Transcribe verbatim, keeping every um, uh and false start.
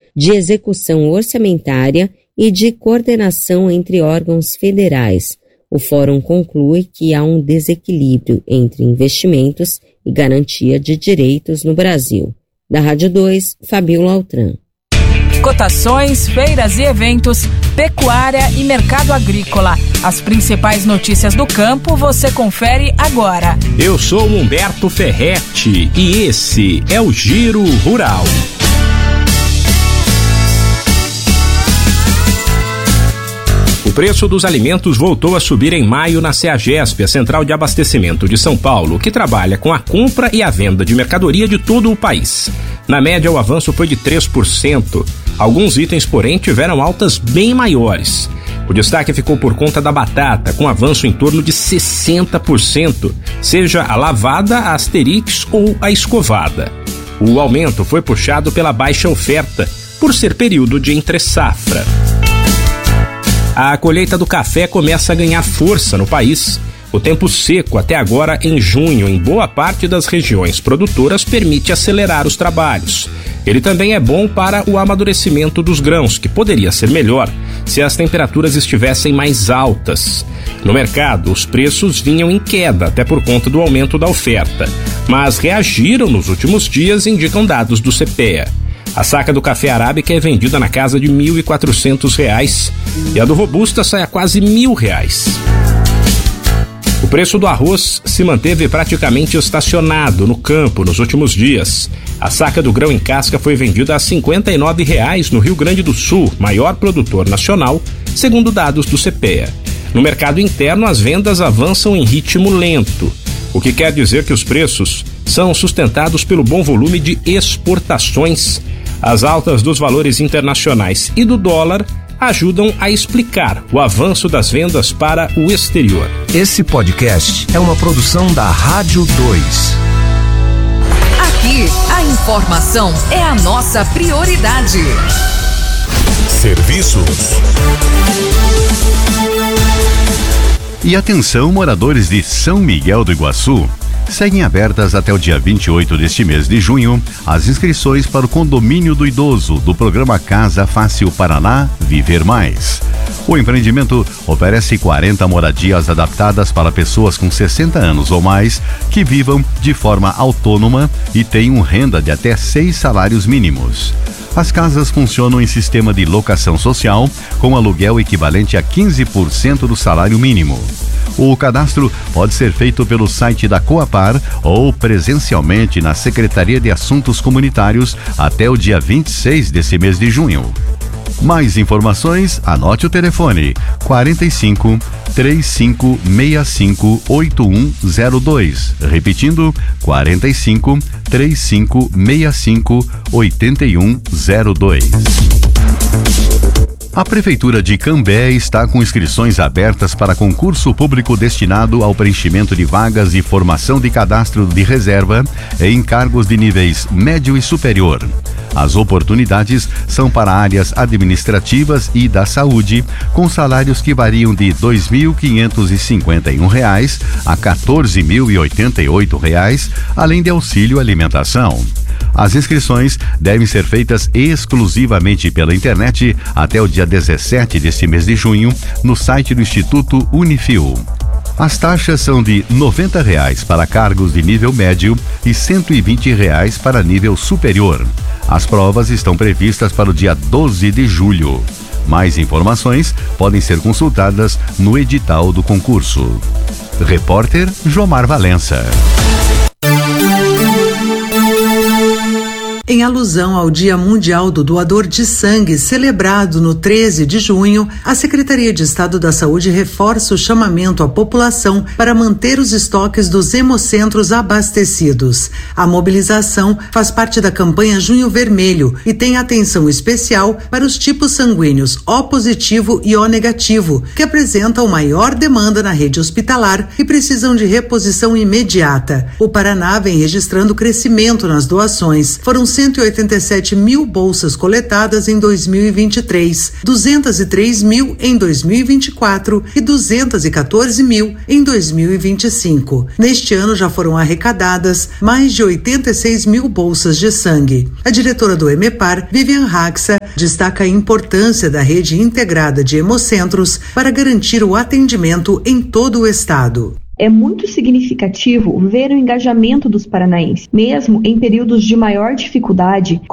de execução orçamentária e de coordenação entre órgãos federais. O fórum conclui que há um desequilíbrio entre investimentos e garantia de direitos no Brasil. Da Rádio dois, Fabiola Altran. Cotações, feiras e eventos, pecuária e mercado agrícola. As principais notícias do campo você confere agora. Eu sou Humberto Ferretti e esse é o Giro Rural. O preço dos alimentos voltou a subir em maio na CEAGESP, a Central de Abastecimento de São Paulo, que trabalha com a compra e a venda de mercadoria de todo o país. Na média, o avanço foi de três por cento. Alguns itens, porém, tiveram altas bem maiores. O destaque ficou por conta da batata, com avanço em torno de sessenta por cento, seja a lavada, a asterix ou a escovada. O aumento foi puxado pela baixa oferta, por ser período de entre-safra. A colheita do café começa a ganhar força no país. O tempo seco até agora em junho em boa parte das regiões produtoras permite acelerar os trabalhos. Ele também é bom para o amadurecimento dos grãos, que poderia ser melhor se as temperaturas estivessem mais altas. No mercado, os preços vinham em queda até por conta do aumento da oferta, mas reagiram nos últimos dias, indicam dados do CEPEA. A saca do café arábica é vendida na casa de mil e quatrocentos reais e a do robusta sai a quase mil reais. O preço do arroz se manteve praticamente estacionado no campo nos últimos dias. A saca do grão em casca foi vendida a cinquenta e nove reais no Rio Grande do Sul, maior produtor nacional, segundo dados do CEPEA. No mercado interno, as vendas avançam em ritmo lento, o que quer dizer que os preços são sustentados pelo bom volume de exportações. As altas dos valores internacionais e do dólar ajudam a explicar o avanço das vendas para o exterior. Esse podcast é uma produção da Rádio dois. Aqui, a informação é a nossa prioridade. Serviços. E atenção, moradores de São Miguel do Iguaçu. Seguem abertas até o dia vinte e oito deste mês de junho as inscrições para o Condomínio do Idoso do programa Casa Fácil Paraná Viver Mais. O empreendimento oferece quarenta moradias adaptadas para pessoas com sessenta anos ou mais que vivam de forma autônoma e tenham renda de até seis salários mínimos. As casas funcionam em sistema de locação social, com aluguel equivalente a quinze por cento do salário mínimo. O cadastro pode ser feito pelo site da Coapar ou presencialmente na Secretaria de Assuntos Comunitários até o dia vinte e seis desse mês de junho. Mais informações, anote o telefone quarenta e cinco, trinta e cinco, sessenta e cinco, oitenta e um zero dois. Repetindo, quarenta e cinco, trinta e cinco, sessenta e cinco, oitenta e um zero dois. A Prefeitura de Cambé está com inscrições abertas para concurso público destinado ao preenchimento de vagas e formação de cadastro de reserva em cargos de níveis médio e superior. As oportunidades são para áreas administrativas e da saúde, com salários que variam de dois mil quinhentos e cinquenta e um reais a quatorze mil e oitenta e oito reais, além de auxílio alimentação. As inscrições devem ser feitas exclusivamente pela internet até o dia dezessete deste mês de junho, no site do Instituto Unifil. As taxas são de noventa reais para cargos de nível médio e cento e vinte reais para nível superior. As provas estão previstas para o dia doze de julho. Mais informações podem ser consultadas no edital do concurso. Repórter Jomar Valença. Em alusão ao Dia Mundial do Doador de Sangue, celebrado no treze de junho, a Secretaria de Estado da Saúde reforça o chamamento à população para manter os estoques dos hemocentros abastecidos. A mobilização faz parte da campanha Junho Vermelho e tem atenção especial para os tipos sanguíneos O positivo e O negativo, que apresentam maior demanda na rede hospitalar e precisam de reposição imediata. O Paraná vem registrando crescimento nas doações. Foram cento e oitenta e sete mil bolsas coletadas em dois mil e vinte e três, duzentos e três mil em dois mil e vinte e quatro e duzentos e quatorze mil em dois mil e vinte e cinco. Neste ano já foram arrecadadas mais de oitenta e seis mil bolsas de sangue. A diretora do EMEPAR, Vivian Raxa, destaca a importância da rede integrada de hemocentros para garantir o atendimento em todo o estado. É muito significativo ver o engajamento dos paranaenses, mesmo em períodos de maior dificuldade,